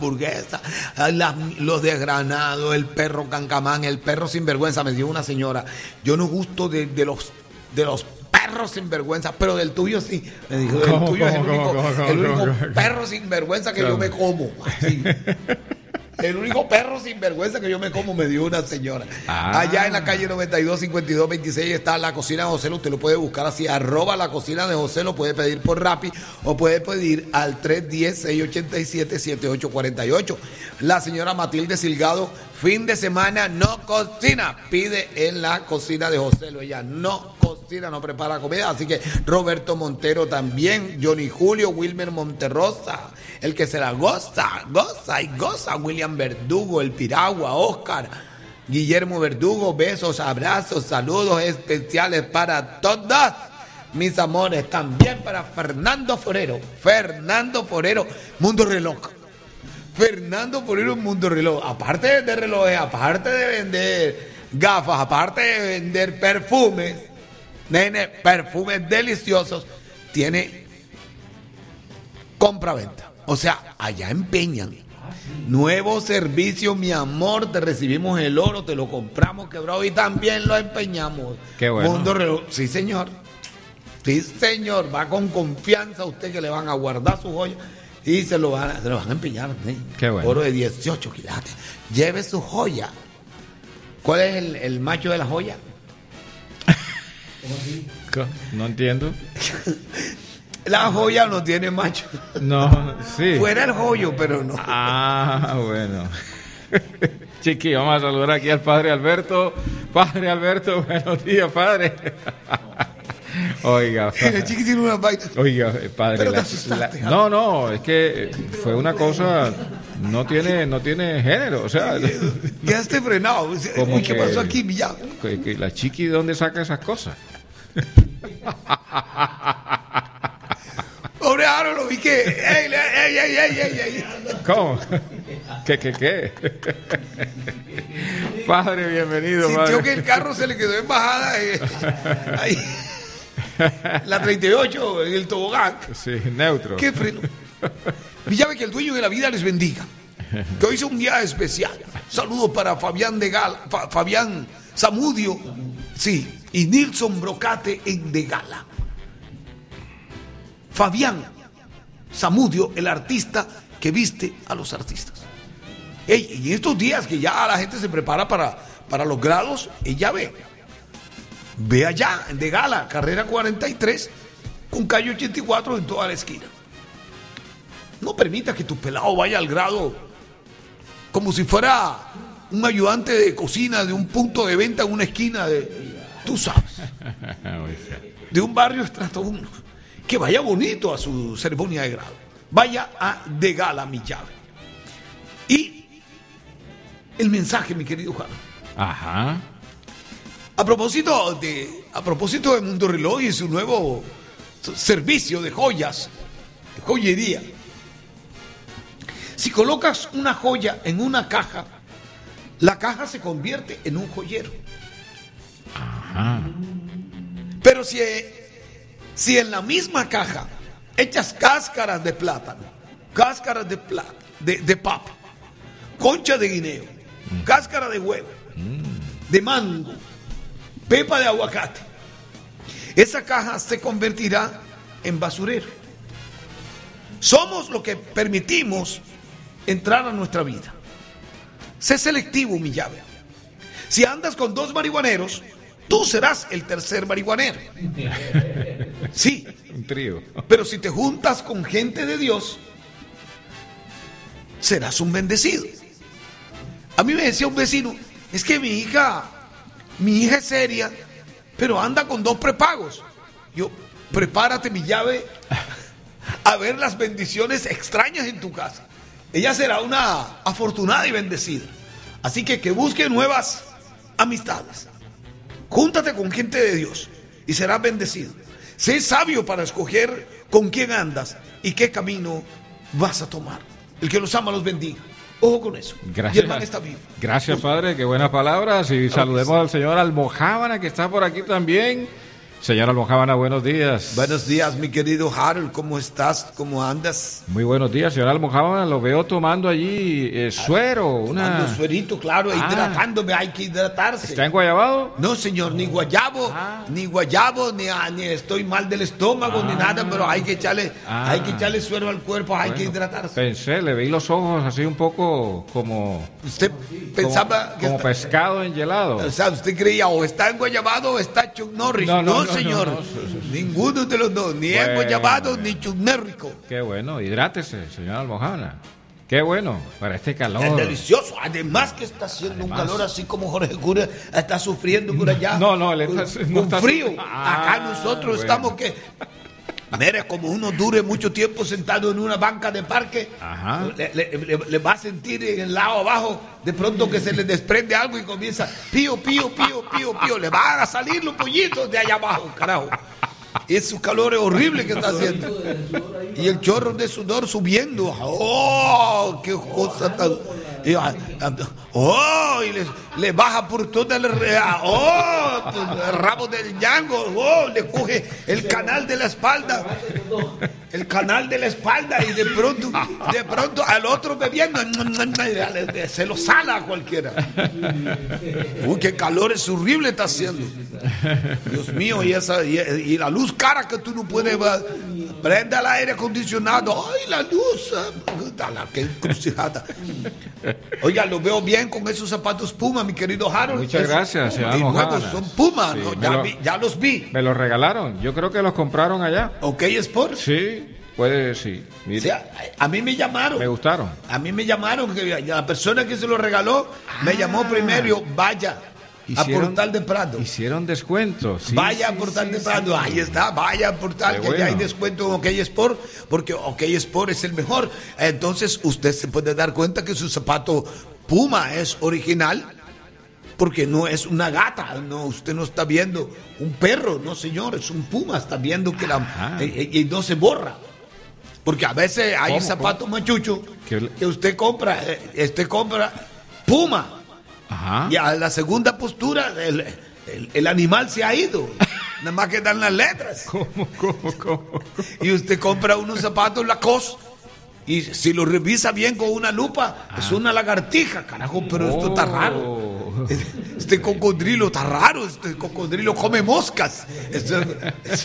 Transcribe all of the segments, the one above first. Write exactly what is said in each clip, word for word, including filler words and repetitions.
hamburguesa, la- los desgranados, el perro cancamán, el perro sinvergüenza. Me dijo una señora, yo no gusto de, de los de los perros sinvergüenza, pero del tuyo sí. Me dijo, del ¿Cómo, tuyo es el cómo, único, cómo, cómo, el único cómo, cómo? perro sinvergüenza que Claro. yo me como. Así. El único perro sinvergüenza que yo me como, me dio una señora. Ah. Allá en la calle noventa y dos, cincuenta y dos, veintiséis está la cocina de José. Usted lo puede buscar así, arroba la cocina de José. Lo puede pedir por Rappi o puede pedir al tres uno cero, seis ocho siete, siete ocho cuatro ocho. La señora Matilde Silgado, fin de semana no cocina, pide en la cocina de José. Ella no cocina, no prepara comida. Así que Roberto Montero también, Johnny Julio, Wilmer Monterrosa, el que se la goza, goza y goza, William Verdugo, el Piragua, Oscar, Guillermo Verdugo, besos, abrazos, saludos especiales para todos mis amores, también para Fernando Forero, Fernando Forero, Mundo Reloj. Fernando Forero, Mundo Reloj, aparte de vender relojes, aparte de vender gafas, aparte de vender perfumes, nene, perfumes deliciosos, tiene compra-venta. O sea, allá empeñan. Nuevo servicio, mi amor, te recibimos el oro, te lo compramos quebrado y también lo empeñamos. Qué bueno. Mundo Reloj, sí señor, sí señor, va con confianza a usted que le van a guardar su joya y se lo van a, se lo van a empeñar. ¿eh? Qué bueno. Oro de dieciocho quilates, lleve su joya. ¿Cuál es el, el macho de la joya? Co- No entiendo. La joya no tiene macho. No, sí. Fuera el joyo, pero no. Ah, bueno. Chiqui, vamos a saludar aquí al padre Alberto. Padre Alberto, buenos días, padre. Oiga, El chiqui tiene una vaina. oiga, eh, padre. Pero te la- asustaste, la- ¿ah? no, no, es que fue una cosa, no tiene, no tiene género, o sea, Quedaste frenado. Como Uy, ¿qué que- pasó aquí, Villado? que- que la Chiqui, ¿de dónde saca esas cosas? Pobre Aaron, lo vi que. ¡Ey, ey, ey, ey, ey, ey! ¿Cómo? ¿Qué, qué, qué? Padre, bienvenido, Sintió padre. que el carro se le quedó en bajada. eh, ahí. La treinta y ocho, en el tobogán. Sí, neutro. ¡Qué freno! Villave, que el dueño de la vida les bendiga. Que hoy es un día especial. Saludos para Fabián de Gala, Fa- Fabián Zamudio, sí, y Nilson Brocate en De Gala. Fabián Zamudio, el artista que viste a los artistas. Ey, y en estos días que ya la gente se prepara para, para los grados, ella ve. Ve allá, en De Gala, carrera cuarenta y tres, con calle ochenta y cuatro en toda la esquina. No permita que tu pelado vaya al grado como si fuera un ayudante de cocina de un punto de venta en una esquina de, tú sabes, de un barrio estrato uno. Que vaya bonito a su ceremonia de grado. Vaya a De Gala, mi llave. Y el mensaje, mi querido Juan. Ajá. A propósito de, a propósito de Mundo Reloj y su nuevo servicio de joyas, de joyería. Si colocas una joya en una caja, la caja se convierte en un joyero. Ajá. Pero si, si en la misma caja echas cáscaras de plátano, cáscaras de plata, de, de papa, concha de guineo, cáscara de huevo, de mango, pepa de aguacate, esa caja se convertirá en basurero. Somos lo que permitimos entrar a nuestra vida. Sé selectivo, mi llave. Si andas con dos marihuaneros, tú serás el tercer marihuanero. Sí, Un trío. pero si te juntas con gente de Dios, serás un bendecido. A mí me decía un vecino, es que mi hija, mi hija es seria, pero anda con dos prepagos. Yo, prepárate, mi llave, a ver las bendiciones extrañas en tu casa. Ella será una afortunada y bendecida. Así que que busque nuevas amistades. Júntate con gente de Dios y serás bendecido. Sé sabio para escoger con quién andas y qué camino vas a tomar. El que los ama los bendiga. Ojo con eso. Gracias. Y el man está vivo. Gracias, padre, qué buenas palabras. Y saludemos al señor Almojábana, que está por aquí también. Señor Almojábana, buenos días. Buenos días, mi querido Harold. ¿Cómo estás? ¿Cómo andas? Muy buenos días, señor Almojábana. Lo veo tomando allí eh, suero. Una... Tomando suerito, claro, ah, hidratándome. Hay que hidratarse. ¿Está en guayabado? No, señor, ni guayabo, ah. ni guayabo, ni, ni estoy mal del estómago, ah. ni nada, pero hay que echarle, ah. hay que echarle suero al cuerpo, hay bueno, que hidratarse. Pensé, le vi los ojos así un poco como... Usted pensaba como, que... Como está, pescado enhielado. O sea, usted creía o está en guayabado o está Chuck Norris. No, no, no, no señor. No, no, no. Ninguno de los dos, ni bueno, guayabado bueno. ni chunérrico. Qué bueno, hidrátese, señor Almojábana. Qué bueno, para este calor. Es delicioso, además que está haciendo además, un calor así como Jorge Cura está sufriendo por allá. No, no, le está, con, no con está frío. Ah, Acá nosotros bueno. estamos que... Mire, como uno dure mucho tiempo sentado en una banca de parque, le, le, le, le va a sentir en el lado abajo, de pronto que se le desprende algo y comienza pío, pío, pío, pío, pío. Le van a salir los pollitos de allá abajo, carajo. Ese calor es horrible que está haciendo. Y el chorro de sudor subiendo. ¡Oh! ¡Qué cosa tan... ¡Oh! Y le, le baja por todo el... ¡Oh! El rabo del ñango. ¡Oh! Le coge el canal de la espalda. El canal de la espalda y de pronto, de pronto al otro bebiendo se lo sala a cualquiera. Uy, qué calor es horrible está haciendo. Dios mío, y esa y, y la luz cara que tú no puedes ver. Prende el aire acondicionado. Ay, la luz. Qué encrucijada. Oiga, lo veo bien con esos zapatos Puma, mi querido Harold. Muchas gracias, señor Almojábana. Son Puma, sí, ¿no? Ya, lo, vi, ya los vi. Me los regalaron. Yo creo que los compraron allá. Ok, Sport. Sí. Puede, sí. O sea, a, a mí me llamaron. Me gustaron. A mí me llamaron. Que la persona que se lo regaló ah, me llamó primero. Vaya hicieron, a Portal de Prado. Hicieron descuento. Sí, vaya sí, a Portal sí, de Prado. Sí. Ahí está. Vaya a Portal. Qué que bueno. Ya hay descuento en OK Sport. Porque OK Sport es el mejor. Entonces usted se puede dar cuenta que su zapato Puma es original. Porque no es una gata, no, usted no está viendo un perro, no señor, es un puma, está viendo que la, y, y no se borra. Porque a veces hay zapatos machuchos que usted compra, usted compra puma. Ajá. Y a la segunda postura el, el, el animal se ha ido. Nada más que dan las letras. ¿Cómo, cómo, cómo? Y usted compra unos zapatos Lacoste. Y si lo revisa bien con una lupa, ah. es una lagartija, carajo, pero oh. esto está raro. Este cocodrilo está raro, este cocodrilo come moscas. Es, es,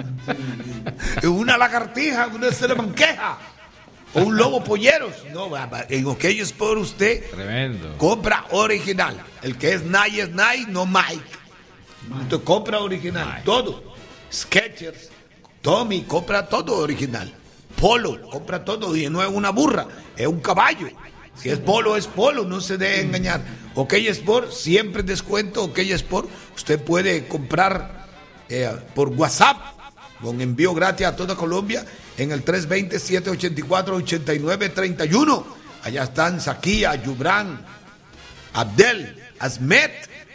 es una lagartija, una salamanqueja. O un lobo polleros. No, en OK Sport usted Tremendo. compra original. El que es Nike es Nike, no Mike. Usted compra original, Mike. Todo. Skechers, Tommy, compra todo original. Polo, compra todo y no es una burra, es un caballo. Si es polo, es polo, no se debe engañar. OK Sport, siempre descuento. OK Sport, usted puede comprar eh, por WhatsApp con envío gratis a toda Colombia en el tres dos cero, siete ocho cuatro, ocho nueve tres uno. Allá están Saquía, Yubran, Abdel, Asmet.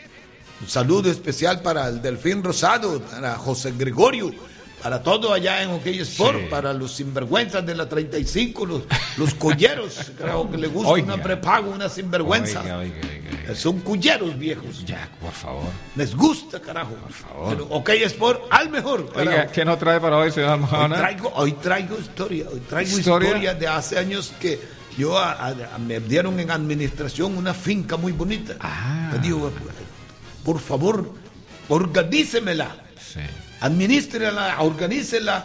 Un saludo especial para el Delfín Rosado, para José Gregorio. Para todo allá en OK Sport, sí. Para los sinvergüenzas de la treinta y cinco, los, los colleros, creo que les gusta oiga. Una prepago, una sinvergüenza. Oiga, oiga, oiga, oiga. Son culleros viejos. Ya, por favor. Les gusta, carajo. Por favor. Pero OK Sport al mejor. Carajo. Oiga, ¿qué nos trae para hoy, señor Almojábana? Hoy traigo, hoy traigo historia, hoy traigo ¿Historia? historia de hace años que yo a, a, a, me dieron en administración una finca muy bonita. Ah. Me digo, por favor, organícemela. Sí. Administrela, organícela,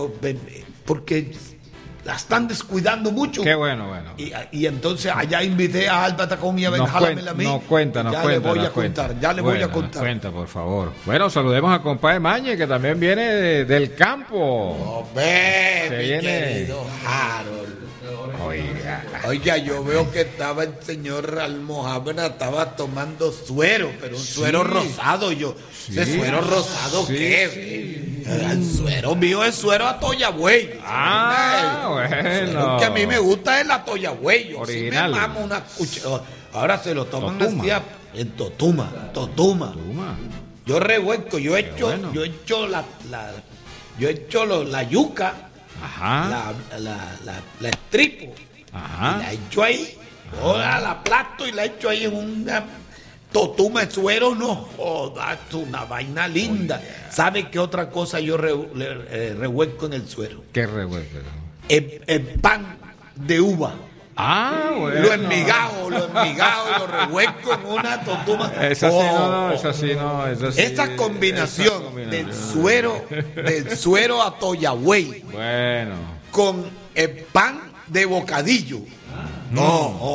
porque la están descuidando mucho. Qué bueno, bueno. Y, y entonces allá invité a Alba Tacón y a Benjamín a mí. No cuenta, no ya cuenta. Le voy no a cuenta. contar, ya le bueno, voy a contar. No cuenta, por favor. Bueno, saludemos a compadre Mañe, que también viene de, del campo. Oh, ve, Se mi viene... querido Harold. Oiga. Oiga, yo veo que estaba el señor Almojábana, estaba tomando suero, pero un sí. suero rosado. Yo, sí. ¿ese suero rosado sí, qué? Sí. El suero mío es suero a toyagüey. Ah, bueno. Lo que a mí me gusta es la toyagüey. Original. Si me mamo una cuchara. Ahora se lo toman Totuma. así en Totuma. Totuma. Totuma. Yo revuelco, yo he hecho, bueno. yo he hecho la, la, yo he hecho lo, la yuca. Ajá. La, la, la, la estripo. Ajá. Y la echo ahí. Ahora la plato y la echo ahí en una Totuma de suero, no jodas, es una vaina linda. Oh, yeah. ¿Sabe qué otra cosa yo re, re, eh, revuelco en el suero? ¿Qué revuelco? El, el pan de uva. Ah, bueno. Lo enmigajo, lo enmigajo y lo revuelco en una totuma. Esa sí oh, no, esa sí no, esa sí. Esa combinación, esa combinación del suero, del suero a toyagüey. Bueno. Con el pan de bocadillo. No,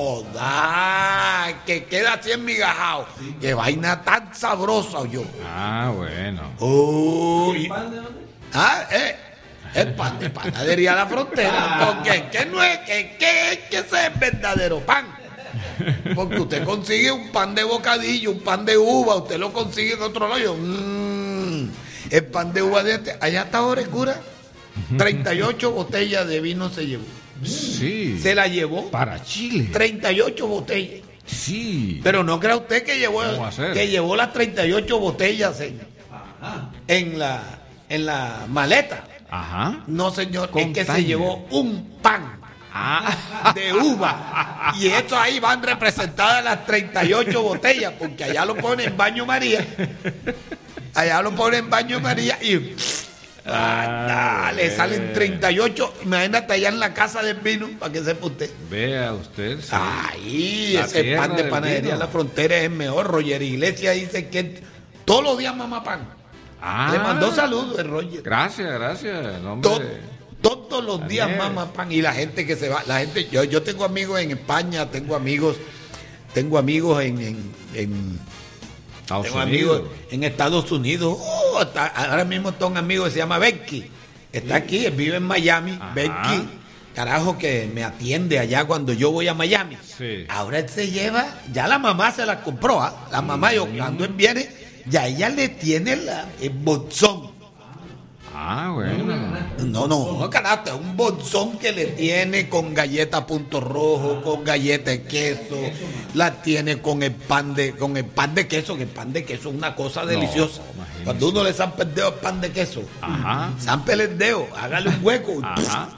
joda, que queda así enmigajado. Qué vaina tan sabrosa, yo. Ah, bueno. Uy. Ah, eh. El pan de panadería La Frontera. Porque que no es que, que, que ese es verdadero pan. Porque usted consigue un pan de bocadillo, un pan de uva, usted lo consigue en otro lado. Mmm, el pan de uva de este, allá está Orecura. treinta y ocho botellas de vino se llevó. Sí. Se la llevó. Para Chile. treinta y ocho botellas. Sí. Pero no crea usted que llevó, que llevó las treinta y ocho botellas en, en, la, en la maleta. Ajá. No, señor, Con es que taña. se llevó un pan ah. de uva. Y estos ahí van representadas las treinta y ocho botellas, porque allá lo pone en baño María. Allá lo pone en baño María y... Ah, le salen treinta y ocho. Imagínate allá en la casa del vino, para que sepa usted. Vea usted. Sí. Ahí, La ese pan de panadería vino. La Frontera es el mejor. Roger Iglesias dice que todos los días mamá pan. Ah, Le mandó saludos el Roger. Gracias, gracias. No, Todo, todos los días Daniel. mamá pan. Y la gente que se va, la gente, yo, yo tengo amigos en España, tengo amigos, tengo amigos en, en, en Estados tengo Unidos. amigos en Estados Unidos. Oh, está, ahora mismo está un amigo que se llama Becky. Está aquí, él vive en Miami. Ajá. Becky, carajo, que me atiende allá cuando yo voy a Miami. Sí. Ahora él se lleva, ya la mamá se la compró. ¿eh? La mamá, yo, cuando él viene, ya ella le tiene la, el bolsón. Ah, bueno. No, no, carajo, es un bolsón que le tiene con galleta punto rojo, con galleta de queso, la tiene con el pan de, con el pan de queso, que el pan de queso es una cosa deliciosa. imagínese. Cuando uno le zampa el dedo al pan de queso, Ajá. zámpele el dedo, hágale un hueco. Ajá.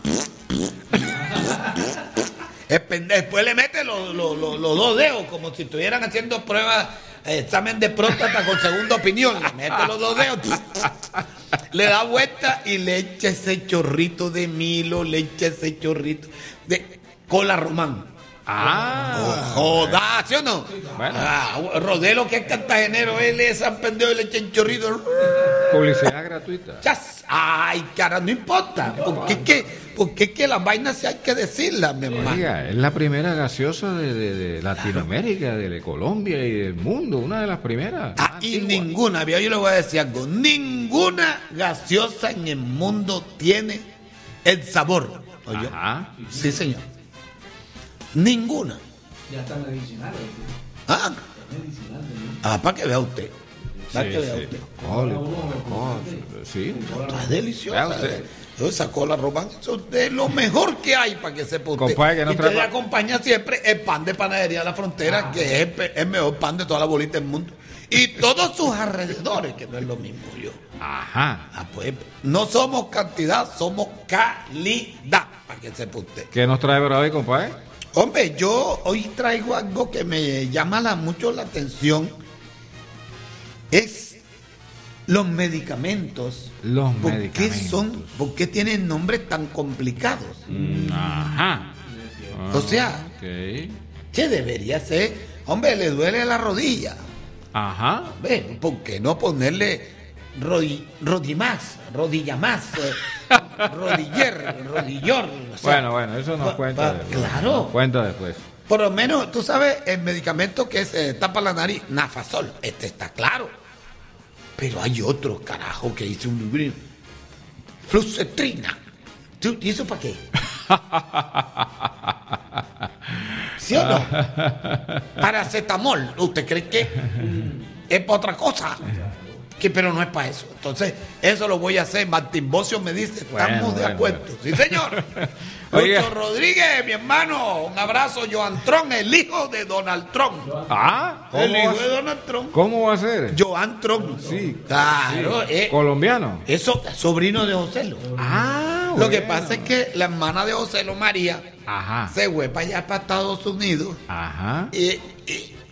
El pendejo, después le mete los, los, los, los dos dedos, como si estuvieran haciendo pruebas, eh, examen de próstata con segunda opinión. Le mete los dos dedos, le da vuelta y le echa ese chorrito de Milo, le echa ese chorrito de cola román. Ah. Oh, joda, ¿sí o no? Bueno. Ah, Rodelo, que es cartagenero, él es San Pendejo y le echa el chorrito. Publicidad gratuita. Chas. Ay, cara, no importa. Porque es que, porque es que las vainas sí hay que decirlas, mi hermano. Oiga, es la primera gaseosa de, de, de Latinoamérica, de Colombia y del mundo, una de las primeras. Ah, y ninguna, yo le voy a decir algo, ninguna gaseosa en el mundo tiene el sabor. ¿Oyó? Ajá. Sí, señor. Ninguna. Ya está medicinal. Ah, Medicinal. ah para que vea usted. Para Sí, que vea sí. usted. Col- col- sí. Está deliciosa. Vea usted. Esa cola román, eso es lo mejor que hay para que sepa usted. Compadre, que no y usted le trae- acompaña siempre el pan de panadería La Frontera, que es el, pe- el mejor pan de toda la bolita del mundo. Y todos sus alrededores, que no es lo mismo yo. Ajá. Ah, pues, no somos cantidad, somos calidad, para que sepa usted. ¿Qué nos trae por hoy, compadre? Hombre, yo hoy traigo algo que me llama la- mucho la atención. Es los medicamentos. Los ¿Por medicamentos. qué son, por qué tienen nombres tan complicados? Mm, Ajá. O sea, Ok. que debería ser, hombre, le duele la rodilla. Ajá. Ve, ¿por qué no ponerle rodi, rodimás, rodilla más, eh, rodiller, rodillor? O sea, Bueno, bueno, eso nos pa- cuenta pa- después. claro. Nos cuenta después. Por lo menos, tú sabes, el medicamento que se tapa la nariz, Nafazol, este está claro. Pero hay otros, carajo, que dice un fluxetrina. ¿Tú- ¿Y eso para qué? ¿Sí o no? Paracetamol. ¿Usted cree que es para otra cosa? Que, pero no es para eso. Entonces, eso lo voy a hacer. Martín Bocio me dice, estamos Bueno, de bueno, acuerdo. bueno. Sí, señor. Oiga. Lucho Rodríguez, mi hermano. Un abrazo. Joan Tron, el hijo de Donald Trump. Ah, ¿cómo El hijo va, de Donald Trump. ¿cómo va a ser? Joan Trump. Sí. Claro. eh, ¿Colombiano? eso, sobrino de Joselo. Ah, Lo que bueno. pasa es que la hermana de Joselo, María, Ajá. se fue para allá, para Estados Unidos. Ajá. Y, y-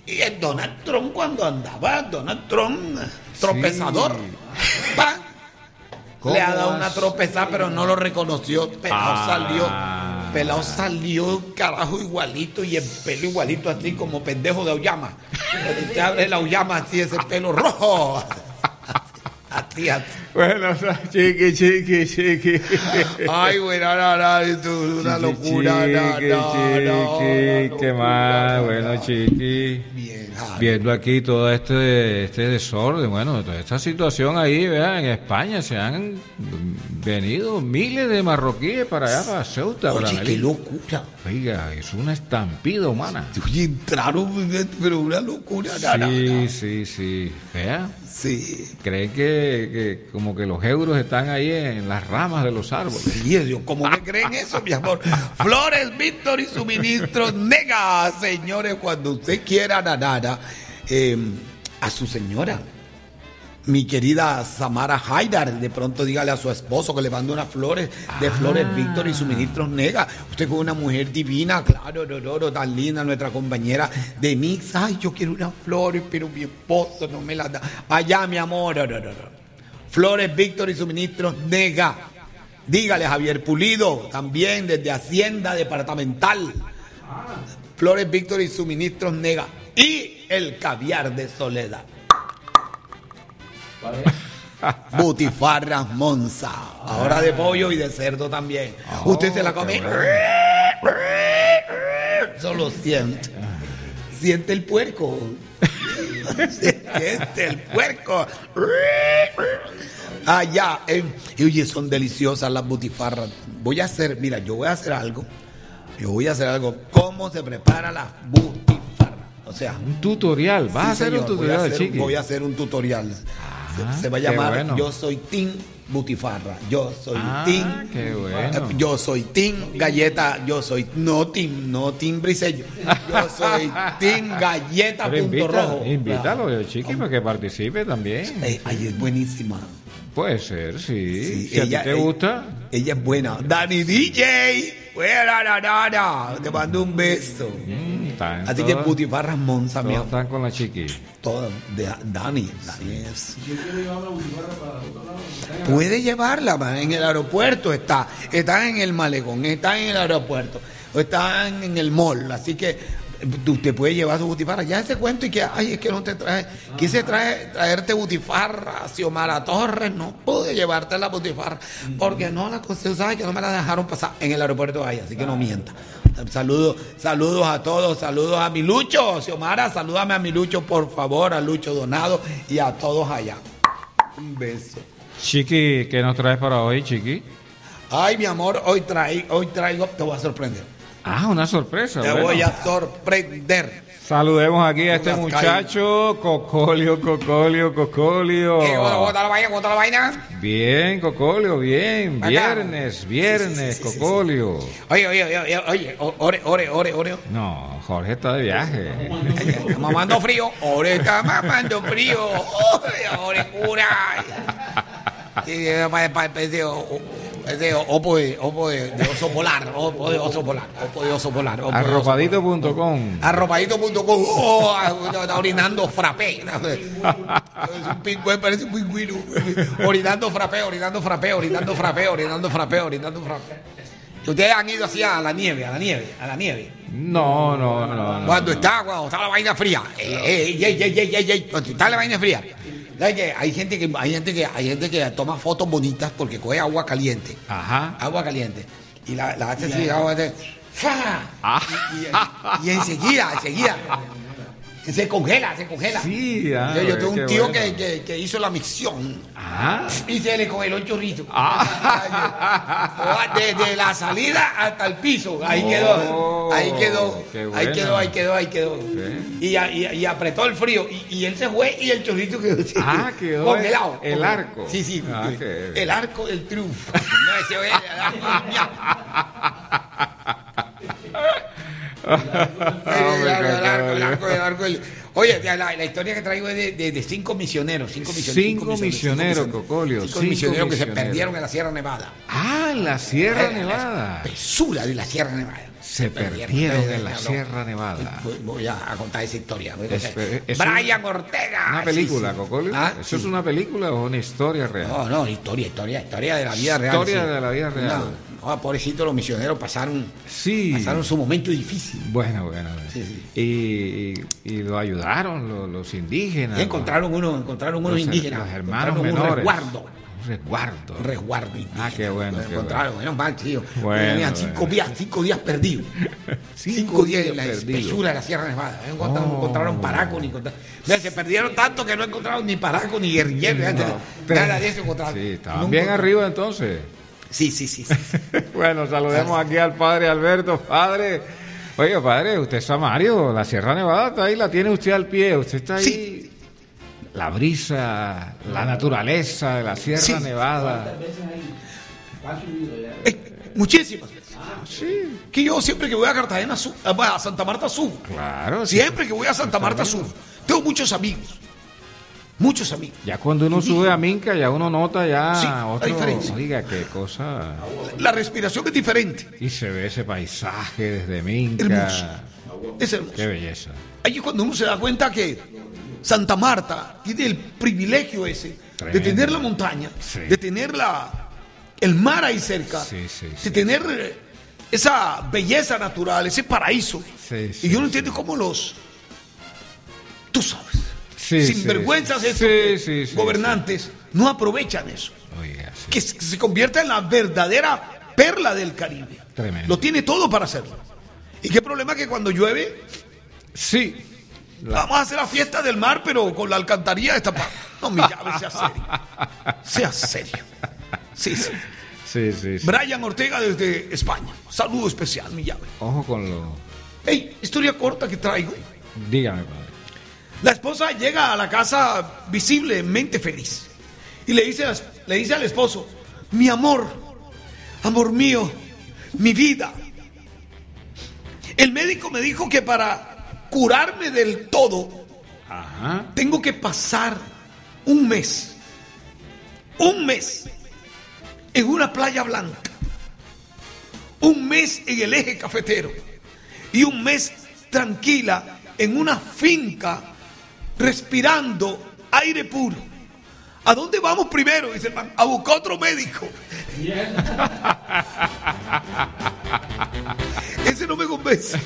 Y el Donald Trump cuando andaba, Donald Trump, tropezador, va, le ha dado una tropezada, pero no lo reconoció. Pelao Ah. salió, Pelao salió, carajo, igualito, y el pelo igualito, así como pendejo de Auyama. Cuando usted abre la Auyama, así, ese pelo rojo. Así, así. Bueno, chiqui, chiqui, chiqui. Ay, güey, no, no, no, esto es una locura, no, Chiqui, no, no, chiqui, no, ¿qué locura, más? no, Bueno, no. chiqui. Bien, Javi. Viendo aquí todo este, este desorden, bueno, toda esta situación ahí, vean, en España se han venido miles de marroquíes para allá, para Ceuta, para Oye, qué Melilla. locura. Oiga, es una estampida humana. Oye, entraron, pero una locura, no, no, Sí, no. sí, sí. Vea, Sí. creen que, que como que los euros están ahí en las ramas de los árboles. Sí, Dios, ¿cómo me creen eso, mi amor? Flores, Víctor y suministros, nega, señores, cuando usted quiera, nanana, eh, a su señora, mi querida Samara Haidar, de pronto dígale a su esposo que le mande unas flores de Flores, Víctor y suministros, nega. Usted con una mujer divina, claro, no, no, no, tan linda, nuestra compañera de Mix. Ay, yo quiero unas flores, pero mi esposo no me las da. Allá, mi amor, no, no, no, no. Flores, Víctor y suministros, nega. Dígale a Javier Pulido, también desde Hacienda Departamental. Flores, Víctor y suministros, nega. Y el caviar de Soledad. Butifarras Monza. Ahora de pollo y de cerdo también. Oh, Usted se la come. Solo siente. Siente el puerco. Siente el puerco. Allá. Eh, y oye, son deliciosas las butifarras. Voy a hacer, mira, yo voy a hacer algo. Yo voy a hacer algo. ¿Cómo se prepara la butifarra? O sea, Un tutorial, vas sí, a hacer señor, un tutorial, voy a hacer, chiqui. voy a hacer un tutorial. Ah, se, se va a qué llamar bueno. Yo soy Team Butifarra. Yo soy Ah, Team. qué bueno. Yo soy Team Galleta. Yo soy no Team, no Team Brisello. Yo soy Team Galleta Pero punto invita- rojo. invítalo, chiqui, para que participe también. Eh, ay, es buenísima. Puede ser, sí. Sí, si a ti ella- te ella- gusta, Ella es buena. Dani D J. Buena, na, na, na. Te mando un beso. mm, están Así que todas- Butifarras Monza, mi todas amor. están con la chiqui. Todas. De Dani. Dani es. Si yo quiero llevar una butifarra para otro lado, que traiga- Puede llevarla, man, en el aeropuerto está, están en el malecón, están en el aeropuerto, o están en el mall, así que eh, usted puede llevar su butifarra. Ya ese cuento y que, ay, es que no te traje, quise traer, traerte butifarra, Xiomara Torres, no pude llevarte la butifarra, porque no la conseguí, sabes que no me la dejaron pasar en el aeropuerto ahí, así que no mienta. Saludos, saludos a todos, saludos a mi Lucho, Xiomara, salúdame a mi Lucho, por favor, a Lucho Donado y a todos allá. Un beso. Chiqui, ¿qué nos traes para hoy, chiqui? Ay, mi amor, hoy traigo, hoy traigo, te voy a sorprender. Ah, una sorpresa. Te bueno. voy a sorprender. Saludemos aquí a este Las muchacho, Cocolio, Cocolio, Cocolio. ¿Qué? ¿Bota la vaina? ¿Bota la vaina? Bien, Cocolio, bien. Acá. Viernes, viernes, Sí, sí, sí, sí, Cocolio. Oye, oye, oye, oye, oye, o- ore, ore, ore, ore. No, Jorge está de viaje. Está mamando frío. Ore está mamando frío. Oye, ore cura. Sí, pa- pa- parece o- parece opo de, opo de, de oso polar. Opo de oso polar. Opo de oso polar. opo de oso polar. Arropadito punto com. Arropadito punto com. Oh, está orinando frappé. Es un pingüino, parece un pingüino. Orinando frappé, orinando frappé, orinando frappé, orinando frappé, orinando frappé. Ustedes han ido así a la nieve, a la nieve, a la nieve. No, no, no. no Cuando no. está, cuando está la vaina fría. Eh, eh, ey, ey, ey, ey, ey, cuando está la vaina fría. ¿Sabes qué? Hay gente que, hay gente que, hay gente que toma fotos bonitas porque coge agua caliente. Ajá. Agua caliente. Y la, la hace así, agua de. ¡Fa! Ah. Y, y, y enseguida, enseguida. Se congela, se congela. Sí, ah, yo, yo tengo qué un tío bueno. que, que, que hizo la micción Ajá. y se le congeló el chorrito. Ah. Desde la salida hasta el piso. Ahí Oh, quedó. Ahí quedó. qué Ahí bueno. quedó, ahí quedó, ahí quedó. Ok. Y, a- y, y apretó el frío. Y, y él se fue y el chorrito quedó así, Ah, quedó congelado. el- el arco. Sí, sí. Ah, qué- el arco del triunfo. No, ese fue- El arco, el arco, el arco, el arco, el- Oye, la, la historia que traigo es de, de- de cinco misioneros. Cinco misioneros. Cinco misioneros, Cocolio, Cinco cinco misioneros que se misioneros. perdieron en la Sierra Nevada. Ah, en la Sierra En la Nevada. espesura de la Sierra Nevada. Se perdieron en la Sierra Nevada. Voy, voy a, a contar esa historia. Es, es Brian Ortega. Una película, sí, sí. Cocolio. ¿Ah? ¿Eso sí. es una película o una historia real? No, no, historia, historia, historia de la vida real. Historia sí. de la vida real. No, no, pobrecito, los misioneros pasaron, Sí. pasaron su momento difícil. Bueno, bueno. bueno. Sí, sí. Y, y, y lo ayudaron los, los indígenas. Y encontraron unos, encontraron unos los, indígenas. Los hermanos encontraron menores. Un resguardo. Un resguardo. Un resguardo indígena. Ah, qué bueno. Lo qué encontraron, bueno. menos mal, tío. Bueno, Tenían cinco bueno. días, cinco días perdidos. Cinco días en la perdidos. espesura de la Sierra Nevada. No encontraron, Oh. encontraron paraco ni encontraron. Mira, se perdieron tanto que no encontraron ni paraco ni guerrilleros. No. Nada de eso encontraron. Sí, estaban No bien encontraron. arriba entonces. Sí, sí, sí. sí. Bueno, saludemos aquí al padre Alberto. Padre, oye, padre, usted es Samario, la Sierra Nevada está ahí, la tiene usted al pie, usted está ahí. Sí. La brisa, la naturaleza de la Sierra Sí. Nevada. ¿Cuántas veces ahí? ¿Cuántas subido ya? Eh, muchísimas veces. Sí, Que yo siempre que voy a Cartagena subo, a Santa Marta subo. claro. sí. Siempre que voy a Santa Marta subo. Tengo muchos amigos. Muchos amigos. Ya cuando uno sube a Minca, ya uno nota ya Sí, la otro. diferencia. Oiga, qué cosa. La respiración es diferente. Y se ve ese paisaje desde Minca. Hermoso. Es hermoso. Qué belleza. Ahí es cuando uno se da cuenta que Santa Marta tiene el privilegio ese Tremendo. de tener la montaña, Sí. de tener la, el mar ahí cerca, Sí, sí, de sí. tener eh, esa belleza natural, ese paraíso. Sí, sí, y yo no sí. entiendo cómo los, tú sabes, Sí, sinvergüenzas sí, estos sí, que- sí, sí, gobernantes no aprovechan eso. Oiga, sí. Que se que se convierta en la verdadera perla del Caribe. Tremendo. Lo tiene todo para hacerlo. ¿Y qué problema que cuando llueve Sí. La- vamos a hacer la fiesta del mar, pero con la alcantarilla destapada? No, mi llave, sea serio. Sea serio. Sí, sí. Sí, sí, sí. Brian Ortega desde España. Saludo especial, mi llave. Ojo con lo. Hey, historia corta que traigo. Dígame, padre. La esposa llega a la casa visiblemente feliz y le dice, le dice al esposo: mi amor, amor mío, mi vida. El médico me dijo que para curarme del todo Ajá. tengo que pasar un mes, un mes en una playa blanca, un mes en el eje cafetero y un mes tranquila en una finca respirando aire puro. ¿A dónde vamos primero? Dice el man. A buscar otro médico. Ese no me convence.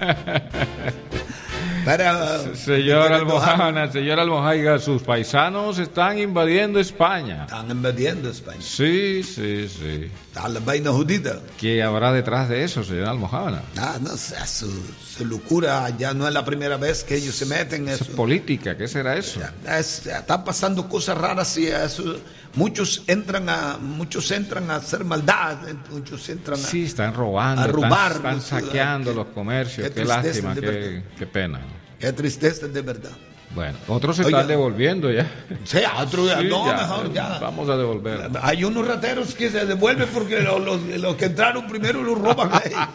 Para, Señor Almojána, señor Almojáiga, sus paisanos están invadiendo España. Están invadiendo España. Sí, sí, sí. Está la vaina judita. ¿Qué habrá detrás de eso, señor Almojána? Ah, no sé, su, su locura ya no es la primera vez que ellos se meten en Esa eso. política, ¿qué será eso? Ya, es- ya están pasando cosas raras y eso, muchos entran a muchos entran a hacer maldad, muchos entran a, Sí, están robando, a están- robar, están, pues, saqueando qué- los comercios. qué Qué, tristeza, lástima, de qué, verdad. qué pena. Qué tristeza de verdad. Bueno, otros se Oiga. están devolviendo ya. Sí, a otro Sí, no, ya, mejor ya. Vamos a devolver. Hay unos rateros que se devuelven porque los, los- los que entraron primero los roban a ellos.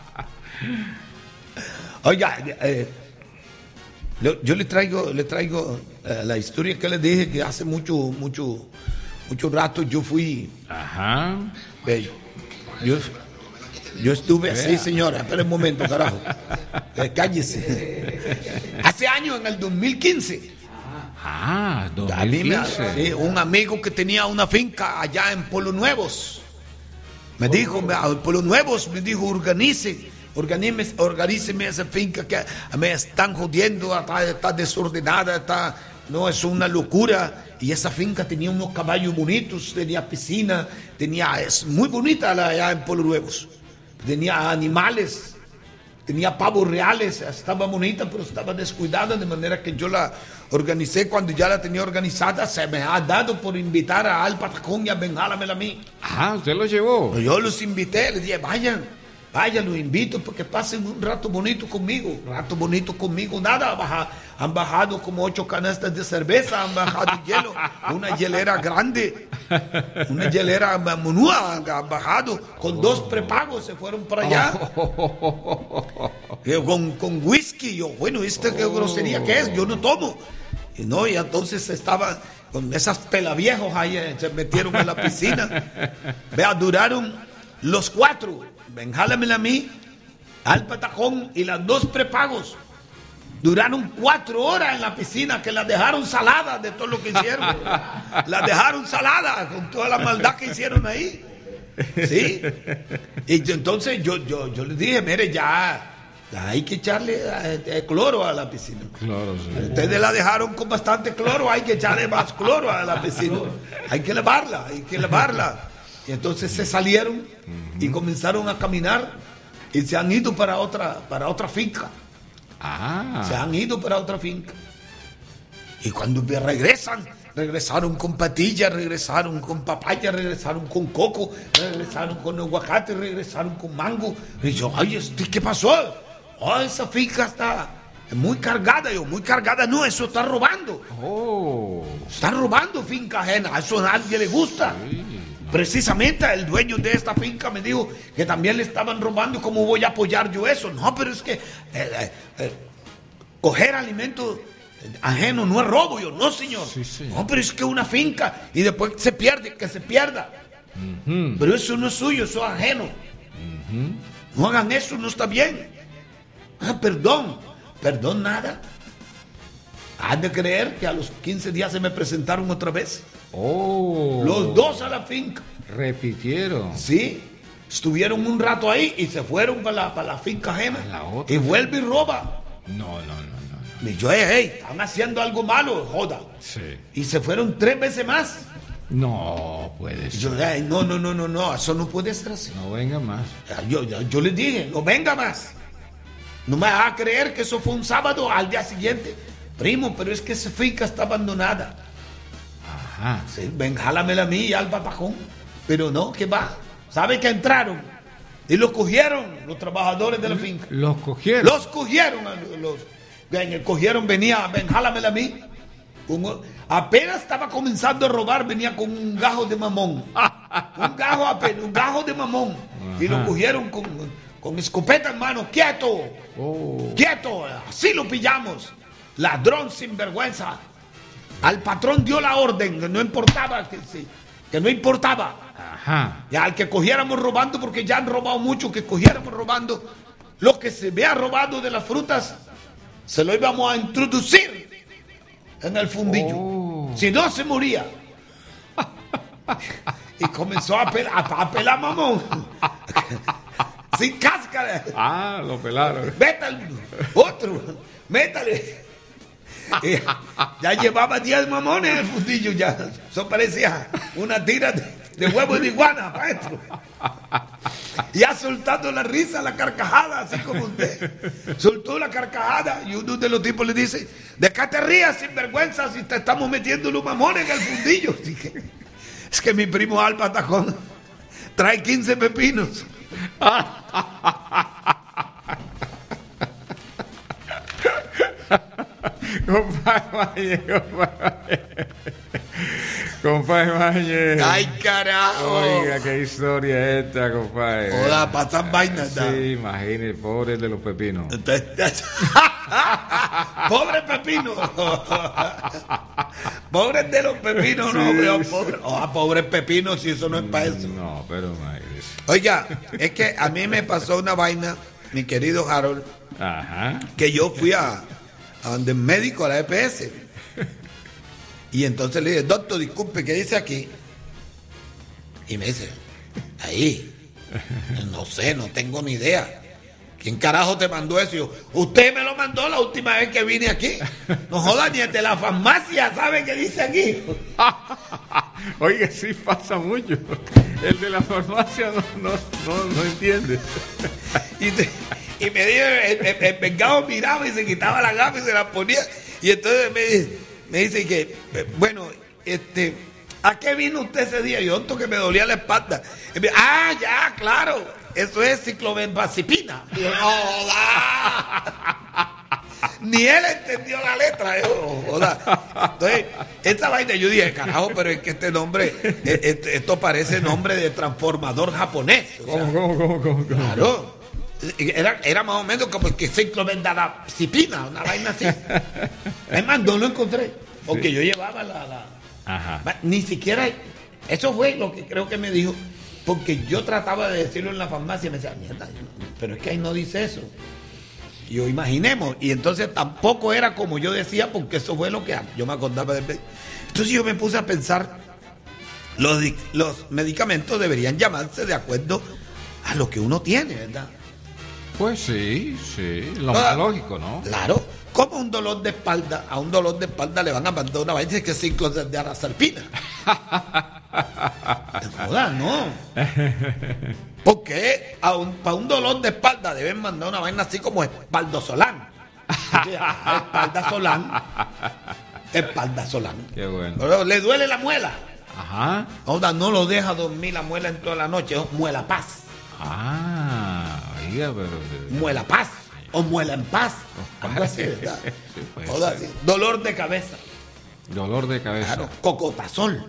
Oiga, eh, yo, yo le traigo, le traigo eh, la historia que les dije que hace mucho, mucho, mucho rato yo fui. Ajá. eh, yo, yo estuve así, Vea. señora. Espera un momento, carajo. Eh, cállese. Hace años, en el dos mil quince. Ah, A mí me- dos mil quince. sí, un amigo que tenía una finca allá en Pueblo Nuevos me dijo, me- a Pueblo Nuevos me dijo, organice, organice, organíceme esa finca que me están jodiendo, está, está desordenada, está, no, es una locura. Y esa finca tenía unos caballos bonitos, tenía piscina, tenía, es muy bonita la- allá en Pueblo Nuevos, tenía animales. Tenía pavos reales, estaba bonita, pero estaba descuidada, de manera que yo la organicé. Cuando ya la tenía organizada, se me ha dado por invitar a Al Patacón y a Benjálamela a mí. Ah, usted lo llevó. Yo los invité, les dije, vayan, vayan, los invito porque pasen un rato bonito conmigo. Un rato bonito conmigo, nada, baja- han bajado como ocho canastas de cerveza, han bajado hielo, una hielera grande, una hielera monúa, han bajado, con dos prepagos se fueron para allá. Eh, Con, con whisky, yo, bueno, ¿esta qué grosería que es? Yo no tomo. Y no, y entonces estaba con esas pelaviejos ahí, eh, se metieron en la piscina. Vea, duraron los cuatro, Benjálamela a mí, al Patacón y las dos prepagos duraron cuatro horas en la piscina, que las dejaron saladas de todo lo que hicieron. Las dejaron saladas con toda la maldad que hicieron ahí. Sí. Y entonces yo, yo, yo les dije, mire, ya, ya hay que echarle eh, eh, cloro a la piscina. Claro, sí. Ustedes la dejaron con bastante cloro, hay que echarle más cloro a la piscina. Hay que lavarla, hay que lavarla. Y entonces se salieron y comenzaron a caminar y se han ido para otra, para otra finca. Ah. Se han ido para otra finca. Y cuando regresan, regresaron con patillas, regresaron con papaya, regresaron con coco, regresaron con aguacate, regresaron con mango. Y yo, ay, ¿este ¿qué pasó? Oh, esa finca está muy cargada. Yo, muy cargada, no, eso está robando. Oh. Está robando finca ajena, a eso a nadie le gusta. Sí. Precisamente el dueño de esta finca me dijo que también le estaban robando. ¿Cómo voy a apoyar yo eso? No, pero es que eh, eh, eh, coger alimento ajeno no es robo. Yo, no, señor. Sí, sí. No, pero es que una finca y después se pierde, que se pierda. Uh-huh. Pero eso no es suyo, eso es ajeno. Uh-huh. No hagan eso, no está bien. Ah, perdón. Perdón, nada. ¿Has de creer que a los quince días se me presentaron otra vez? Oh. Los dos a la finca. Repitieron. Sí, estuvieron un rato ahí y se fueron para la, para la finca ajena. A la otra. Y vuelve y roba. No, no, no, no. Y yo, hey, hey, están haciendo algo malo, joda. Sí. Y se fueron tres veces más. No puede Y ser. yo, hey, no, no, no, no, no, eso no puede ser así. No venga más. Yo, yo, yo les dije, no venga más. No me vas a creer que eso fue un sábado al día siguiente. Primo, pero es que esa finca está abandonada. Ajá. Sí, ven, jálamela a mí y al Patacón. Pero no, ¿qué va? ¿Sabe que entraron? Y los cogieron los trabajadores de la finca. Los cogieron. Los cogieron. Los, ven, cogieron, venía, ven, jálamela a mí. Un- apenas estaba comenzando a robar, venía con un gajo de mamón. Un gajo apenas, un gajo de mamón. Y lo Ajá. cogieron con, con escopeta en mano. ¡Quieto! Oh. ¡Quieto! Así lo pillamos. Ladrón sin vergüenza. Al patrón dio la orden, que no importaba, que, sí, que no importaba. Ajá. Ya al que cogiéramos robando, porque ya han robado mucho, que cogiéramos robando lo que se vea robado de las frutas, se lo íbamos a introducir en el fundillo. Oh. Si no, se moría. Y comenzó a pelar, a, a pelar mamón. Sin cáscara. Ah, lo pelaron. Métale otro, métale. Y ya llevaba diez mamones en el fundillo, ya. Eso parecía una tira de, de huevo de iguana, maestro. Ya soltando la risa, la carcajada, así como usted. Soltó la carcajada y uno de los tipos le dice: ¿de qué te rías, sinvergüenza, si te estamos metiendo los mamones en el fundillo? Dije, es que mi primo Al Patacón trae quince pepinos. Compadre Mañe, compadre. Compadre Mañe. ¡Ay, carajo! Oiga, qué historia esta, compadre. Hola, pasan vainas. ¿no? Sí, imagínese, pobre de los pepinos. Entonces, pobre pepino. Pobre de los pepinos, no, Sí, hombre. Oh, sí. pobre, oh, pobre pepino, si eso no es para eso. No, pero imagínese. Oiga, es que a mí me pasó una vaina, mi querido Harold, Ajá. que yo fui a, a donde el médico, a la E P S. Y entonces le dije: doctor, disculpe, ¿qué dice aquí? Y me dice: ahí, no sé, no tengo ni idea. ¿Quién carajo te mandó eso? Y yo: usted me lo mandó la última vez que vine aquí. No joda, ni de la farmacia sabe qué dice aquí. Oiga, sí pasa mucho. El de la farmacia no, no, no, no entiende. Y, te- y me dijo, el, el, el vengado miraba y se quitaba la gafa y se la ponía. Y entonces me, dice- me dice que, eh, bueno, este, ¿a qué vino usted ese día? Yo, otro que me dolía la espalda. Y me, ah, ya, claro, eso es ciclobenzapina. Y yo, no, joda. Ni él entendió la letra. Yo, joda. Entonces, esa vaina yo dije: carajo, pero es que este nombre, eh, este- esto parece nombre de transformador japonés. O sea, ¿Cómo, cómo, cómo, cómo? cómo? claro. Era, era más o menos como que ciclobenzapina, una vaina así. Es más, no lo encontré. Porque yo llevaba la, la- Ajá. Ni siquiera. Eso fue lo que creo que me dijo. Porque yo trataba de decirlo en la farmacia y me decía: mierda, yo no- pero es que ahí no dice eso. Y yo imaginemos, y entonces tampoco era como yo decía, porque eso fue lo que yo me acordaba de... Entonces yo me puse a pensar, los, los medicamentos deberían llamarse de acuerdo a lo que uno tiene, ¿verdad? Pues sí, sí, lo Ah, más lógico, ¿no? Claro, como un dolor de espalda, a un dolor de espalda le van a mandar una vaina que es cinco de arazarpina. Joder, no. Porque a un, para un dolor de espalda deben mandar una vaina así como espaldosolán. Espaldasolán. Espaldasolán. Qué bueno. Pero le duele la muela. Ajá. Joder, no lo deja dormir la muela en toda la noche. Es muela paz. Ah, oiga, pero... Muela paz. O muela en paz. Algo así, ¿verdad? Sí, pues, Joder, así. Dolor de cabeza. dolor de cabeza. Claro, cocotazol.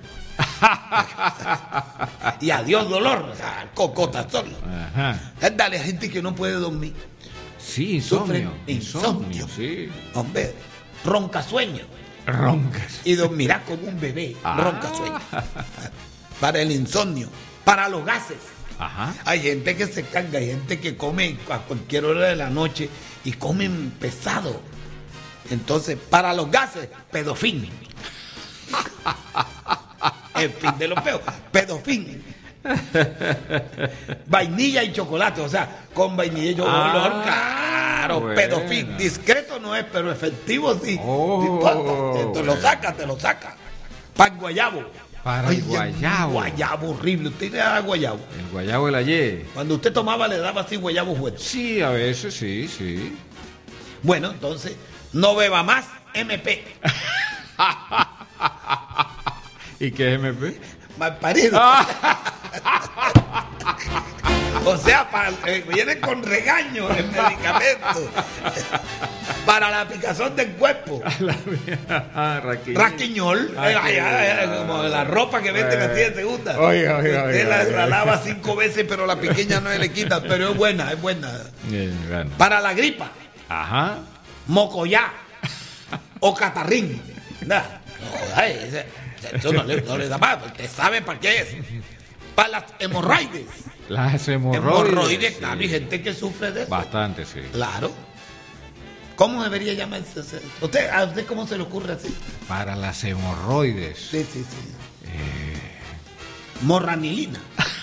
Y adiós dolor, o sea, cocotazol. Ajá. Es dale a gente que no puede dormir. Sí, insomnio. Sufren Insomnio, insomnio. sí. Hombre, ronca sueño. Roncas. Y dormirá como un bebé. Ah. Ronca sueño. Para el insomnio. Para los gases. Ajá. Hay gente que se carga, hay gente que come a cualquier hora de la noche y comen pesado. Entonces, para los gases, pedofín. El fin de los peos, pedofín. Vainilla y chocolate, o sea, con vainilla y chocolate, Ah, claro, bueno. pedofín. Discreto no es, pero efectivo sí. Oh, No importa, te lo bueno. saca, te lo saca. Pan guayabo. Para Ay, el guayabo. Guayabo horrible. Usted le da guayabo. El guayabo de la Y. Cuando usted tomaba le daba así guayabo fuerte. Sí, a veces sí, sí. Bueno, entonces, no beba más M P. ¿Y qué es M P? Mal parido. O sea, para, eh, viene con regaño el medicamento. Para la picazón del cuerpo. Ah, raquiñol. Rasquiñol. Ah, eh, ay, qué ay, ay, bueno. como la ropa que venden así de segunda. Oiga, oiga, Usted oiga, la, oiga. la lava cinco veces, pero la pequeña no se le quita. Pero es buena, es buena. Bien, bueno. Para la gripa. Ajá. Mocoyá o catarrín. Nah, no, ay, ese- eso no le, no le da más, usted sabe para qué es. Para las hemorroides. Las hemorroides. Hemorroides, sí. claro, hay gente que sufre de eso. Bastante, sí. Claro. ¿Cómo debería llamarse? ese? ¿Usted, ¿A usted cómo se le ocurre así? Para las hemorroides. Sí, sí, sí. Eh, Morranilina.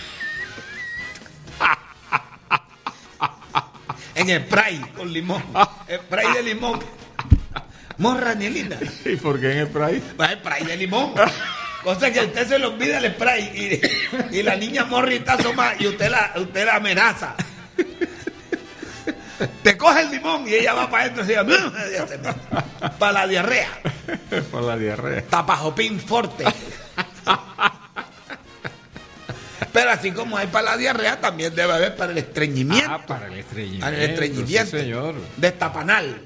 En spray con limón. Spray de limón. Morranilina. ¿Y por qué en spray? Va el spray de limón. Cosa que a usted se le olvida el spray y, y la niña morri está asomada y usted la, usted la amenaza. Te coge el limón y ella va para adentro y dice, para la diarrea. Por la diarrea. Tapajopín forte. Pero así como hay para la diarrea, también debe haber para el estreñimiento. Ah, para el estreñimiento. Para el estreñimiento. Sí, señor. Destapanal.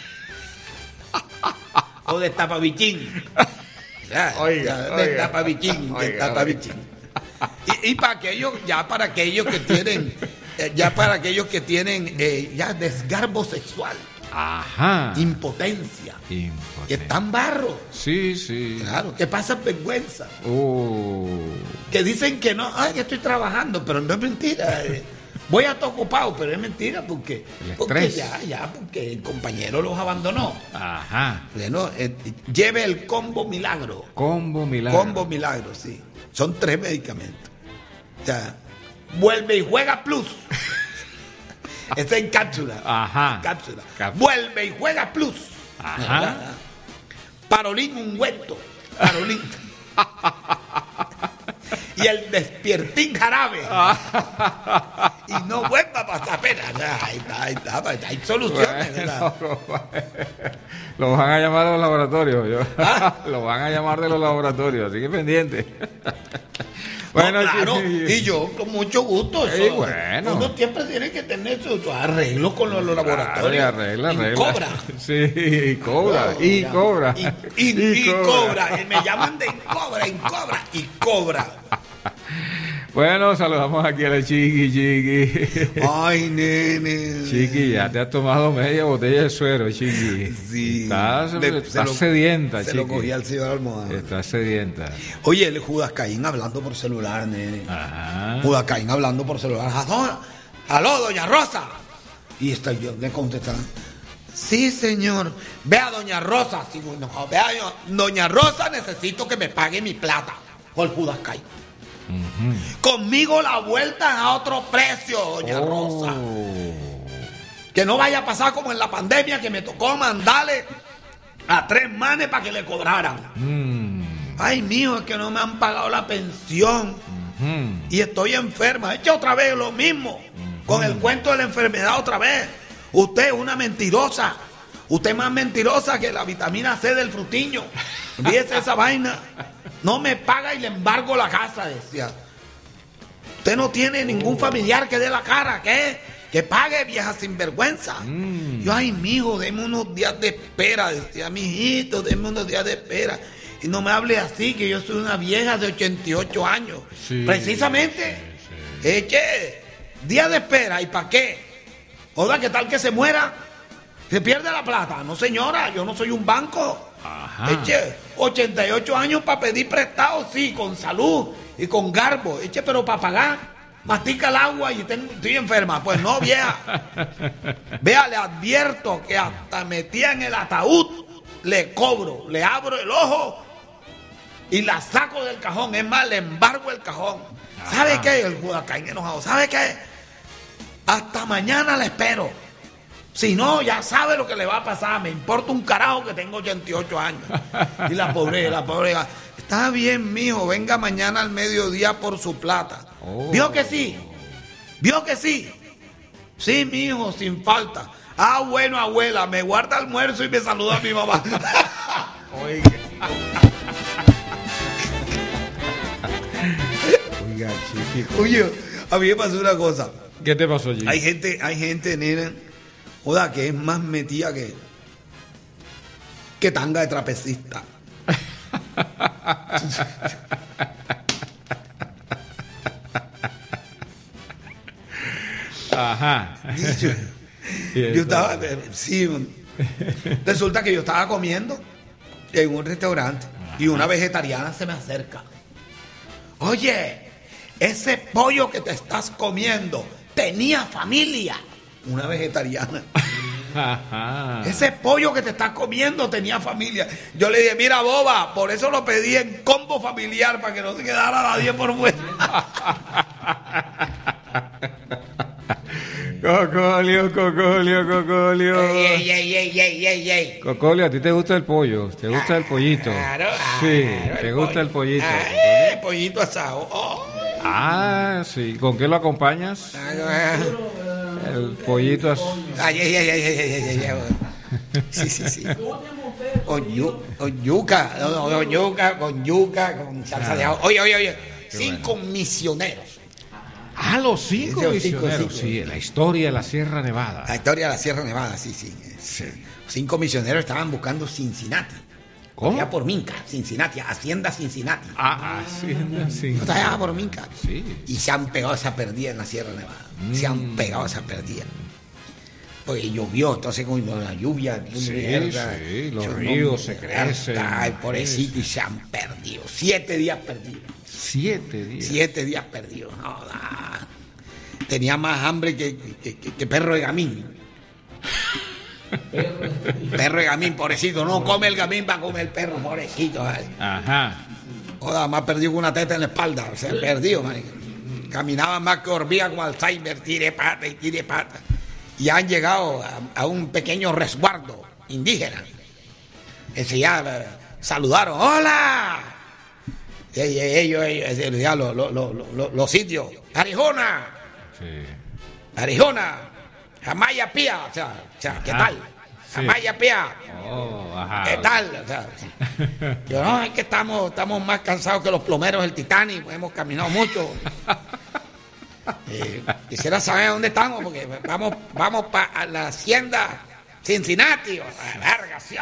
O destapabichín. Ya, Oiga, ya, oiga. destapabichín, Oiga, destapabichín. Y, y para aquellos, ya para aquellos que tienen, eh, ya para aquellos que tienen eh, ya desgarbo sexual, Ajá. impotencia, que Impotente. están barro, Sí, sí. claro, que pasan vergüenza, Uh. que dicen que no, ay, que estoy trabajando, pero no es mentira. eh, Voy a estar ocupado, pero es mentira porque, El porque estrés. ya, ya, porque el compañero los abandonó. Ajá. Bueno, eh, lleve el combo milagro. Combo milagro. Combo milagro, sí. Son tres medicamentos. O sea, vuelve y juega plus. Esta es en cápsula. Ajá. Cápsula. Cap- Vuelve y juega plus. Ajá. Parolín ungüento. Parolín. Y el despiertín jarabe. Y no vuelva a pasar pena. Ahí está, ahí está. Hay soluciones, ¿verdad? Bueno, lo van a llamar a los laboratorios. yo- ¿Ah? Lo van a llamar de los laboratorios, así que pendiente. Bueno, No, claro, sí, y yo con mucho gusto. Sí, eso, bueno. Uno siempre tiene que tener su, su arreglo con los, los Claro, laboratorios. y arregla, Y arregla. cobra. Sí, y cobra, No, y ya. cobra. Y, y- y cobra. Y me llaman de cobra, en cobra, y cobra. Bueno, saludamos aquí a la Chiqui, Chiqui. Ay, nene. Chiqui, ya te has tomado media botella de suero, Chiqui. Sí. Estás, Le- estás lo- sedienta, Se Chiqui. lo cogí al señor Almohada. Estás sedienta. Oye, el Judas Caín hablando por celular, nene. Ajá. Judas Caín hablando por celular. Jazón, aló, doña Rosa. Y está yo, le contestan, sí, señor. Vea, doña Rosa, sí, no, vea, doña Rosa, necesito que me pague mi plata por Judascay. Uh-huh. Conmigo la vuelta a otro precio, doña oh. Rosa. Que no vaya a pasar como en la pandemia, que me tocó mandarle a tres manes para que le cobraran. Mm. Ay, mijo, es que no me han pagado la pensión. Uh-huh. Y estoy enferma. Echa otra vez lo mismo. Uh-huh. Con el cuento de la enfermedad otra vez. Usted es una mentirosa. Usted es más mentirosa que la vitamina C del frutiño. Fíjese esa vaina. No me paga y le embargo la casa, decía. Usted no tiene ningún familiar que dé la cara, ¿qué? Que pague, vieja sinvergüenza. Mm. Yo, ay, mijo, deme unos días de espera, decía, mijito, deme unos días de espera. Y no me hable así, que yo soy una vieja de ochenta y ocho años. Sí, precisamente. Sí, sí. Eche, día de espera, ¿y para qué? Oiga, ¿qué tal que se muera? ¿Se pierde la plata? No, señora, yo no soy un banco. Ajá. Eche, ochenta y ocho años para pedir prestado, sí, con salud y con garbo. Eche, pero para pagar. Mastica el agua y tengo, estoy enferma. Pues no, vieja. Vea, le advierto que hasta metía en el ataúd, le cobro, le abro el ojo y la saco del cajón. Es más, le embargo el cajón. Ajá. ¿Sabe qué? El Judascay enojado. ¿Sabe qué? Hasta mañana le espero. Si no, ya sabe lo que le va a pasar. Me importa un carajo que tengo ochenta y ocho años. Y la pobre, la pobre. Está bien, mijo, venga mañana al mediodía por su plata. Oh. ¿Vio que sí? ¿Vio que sí? Sí, mijo, sin falta. Ah, bueno, abuela, me guarda almuerzo y me saluda a mi mamá. Oiga. Oiga, chico. Oye, a mí me pasó una cosa. ¿Qué te pasó, Gigi? Hay gente, hay gente, nena, joda, que es más metida que, que tanga de trapecista. Ajá. Yo, yo estaba, sí, resulta que yo estaba comiendo en un restaurante. Ajá. Y una vegetariana se me acerca. Oye, ese pollo que te estás comiendo tenía familia. Una vegetariana. Ajá. Ese pollo que te estás comiendo tenía familia. Yo le dije, mira, boba, por eso lo pedí en combo familiar, para que no se quedara nadie por fuera. Cocolio, Cocolio, Cocolio. Ey, ey, ey, ey, ey, ey. Cocolio, ¿a ti te gusta el pollo? ¿Te gusta el pollito? Claro. Sí, claro, ¿te el gusta pollo. el pollito? Ah, el pollito asado. Oh. Ah, sí. ¿Con qué lo acompañas? El pollito asado. Ay, ay, ay, ay, ay, ay, ay. Sí, sí, sí. Con, yu, con yuca, no, no, con yuca, con yuca, con salsa ah. de ajo. Oye, oye, oye. Qué cinco bueno. Misioneros. Ah, los cinco sí, misioneros. Cinco, cinco. Sí, la historia de la Sierra Nevada. La historia de la Sierra Nevada, sí, sí. sí. Cinco misioneros estaban buscando Cincinnati. ¿Cómo? Allá por Minca, Cincinnati, Hacienda Cincinnati. Ah, Hacienda Cincinnati. ¿No está allá por Minca? Sí. Y se han pegado esa perdida en la Sierra Nevada. Mm. Se han pegado esa perdida. Porque llovió, entonces con la lluvia, sí, mierda, sí, los ríos no, se crecen. Ay, pobrecito, y se han perdido. Siete días perdidos. Siete días. Siete días perdidos. No, nah. Tenía más hambre que, que, que, que perro de gamín. Perro de gamín, pobrecito. No come el gamín, va a comer el perro, pobrecito. ¿Vale? Ajá. Joda, más perdido que una teta en la espalda. O sea, perdido, man. Caminaba más que hormiga con Alzheimer, tire pata y tire pata. Y han llegado a, a un pequeño resguardo indígena. Ese ya uh, saludaron. ¡Hola! Ellos, ellos, ya los lo, lo, lo, lo sitios. ¡Arijona! Sí. ¡Arijona! ¡Jamaya Pía! O sea, o sea ¿qué tal? Sí. ¡Jamaya Pía! Oh, ajá. ¿Qué tal? O sea, yo no, es que estamos, estamos más cansados que los plomeros del Titanic. Hemos caminado mucho. Eh, quisiera saber dónde estamos, porque vamos, vamos para la hacienda Cincinnati. O sea, verga, sí,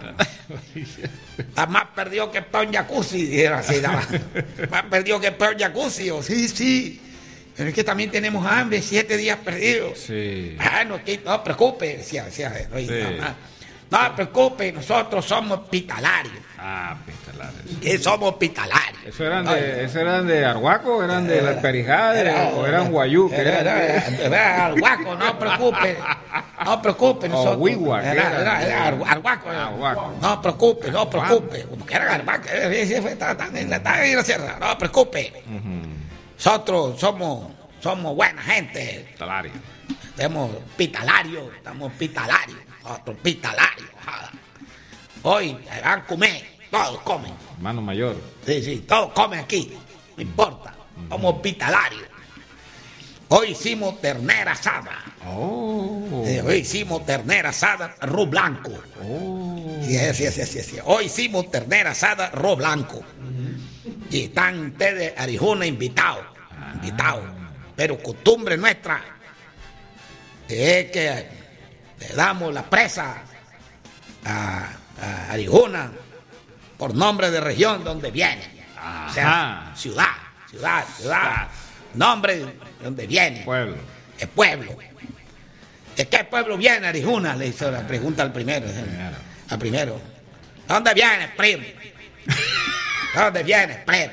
está más perdido que el peor jacuzzi, dijeron así, más, más perdido que el peor jacuzzi. O, sí, sí, pero es que también tenemos hambre, siete días perdidos. Sí. Ah, no, que, no preocupe, decía, decía, oye, sí. Mamá, No se preocupe, nosotros somos hospitalarios. Ah, hospitalarios. Y somos hospitalarios. ¿Eso eran de, eso eran de Arhuaco? ¿Eran de la Perijada? Era- ¿O eran Guayú? Era, era, era Arhuaco, no se preocupe. No se preocupe, O nosotros. Huigua, ¿qué Era, era? era, era Ar- Arhuaco. era. Arhuaco. No se preocupe, no se preocupe. Como que era Arhuaco. eh, eh, eh, Está está- está ahí en la sierra. No se preocupe. Nosotros somos, somos buena gente. Hospitalario. Estamos hospitalarios, estamos hospitalarios. Nosotros hospitalarios. joda. Hoy eh, van a comer, todos comen. Hermano mayor. Sí, sí, todos comen aquí, no importa. Somos hospitalarios. Hoy hicimos ternera asada. Oh. Eh, Hoy hicimos ternera asada, arroz blanco. Oh. Sí, sí, sí, sí, sí. Hoy hicimos ternera asada, arroz blanco. Y están ustedes, Arijuna, invitados. Invitados. Pero costumbre nuestra es que le damos la presa a, a Arijuna por nombre de región donde viene. O sea, Ajá. ciudad, ciudad, ciudad. Nombre de donde viene. Pueblo. El pueblo. ¿De qué pueblo viene Arijuna? Le hizo la pregunta al primero. Primero. Al primero. ¿Dónde viene, primo? ¿Dónde viene, primo?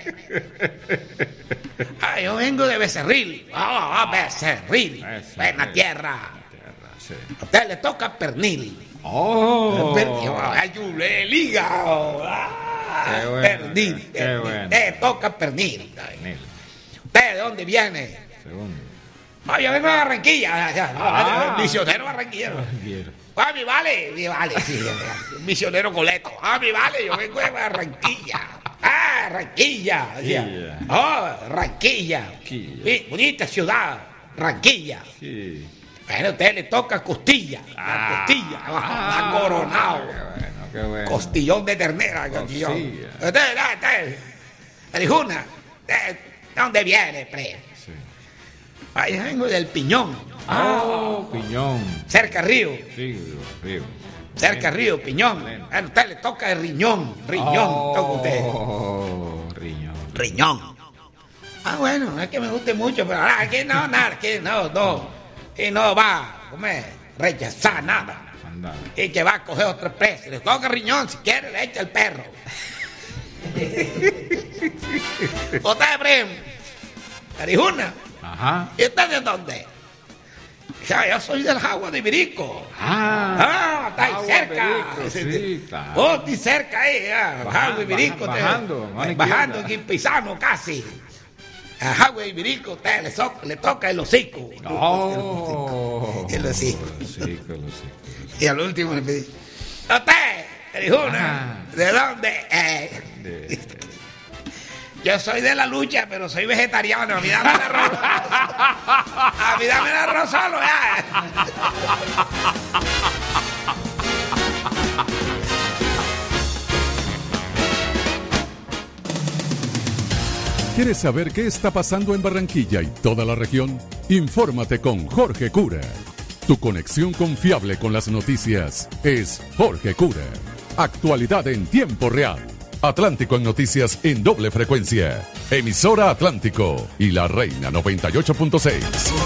Ah, yo vengo de Becerril. Ah, Becerril. Becerril. Buena tierra. Sí. A usted le toca pernil. Oh. Pernil. Ay, el hígado. Ah, Qué bueno, pernil. qué pernil. bueno. Le toca pernil. Nel. ¿Usted de dónde viene? Segundo. No, yo vengo de Barranquilla. Ah. Misionero barranquillero. Quiero. Ah, mi vale, mi vale, sí, un misionero coleto. Ah, mi vale, yo vengo de Barranquilla. Ah, Barranquilla. decía. Barranquilla. Oh, Barranquilla. Barranquilla. Sí, bonita ciudad, Barranquilla. Sí. Bueno, a usted le toca costilla. La costilla. Ah, está coronado. Qué bueno, qué bueno. Costillón de ternera, costillón. Costilla. Usted, usted, usted, Arijuna, ¿de dónde viene, pre? Sí. Ah, yo vengo del Piñón. Oh, piñón. Cerca Río. Sí, río. Cerca Río, Piñón. Bueno. A usted le toca el riñón. Riñón, Oh, toca usted. riñón. Riñón. Ah, bueno, no es que me guste mucho, pero ahora aquí no, nada, aquí no, no. Y no va, ¿cómo es? Rechazar nada. Anda. Y que va a coger otro precio. Le toca riñón, si quiere, le echa el perro. Usted, primo. Arijuna. Ajá. ¿Y usted de dónde? Ya, yo soy del Jagua de Ibirico. Ah. Ah, está ahí Agua cerca. Ibirico, sí, claro. Oh, estoy cerca ahí, ah, Baja- Jagua Ibirico. baja- te- bajando, mano bajando izquierda. aquí pisano casi. A Jagua Ibirico, usted le, so- le toca el hocico. Oh. El hocico. El hocico, el hocico. Y al último le pedí, usted, Arijuna, Ah. ¿de dónde? Eh, De- yo soy de la lucha, pero soy vegetariano. A mí dame el arroz. A mí dame el arroz solo, ya. ¿Quieres saber qué está pasando en Barranquilla y toda la región? Infórmate con Jorge Cura. Tu conexión confiable con las noticias es Jorge Cura. Actualidad en tiempo real. Atlántico en noticias en doble frecuencia. Emisora Atlántico y La Reina noventa y ocho punto seis.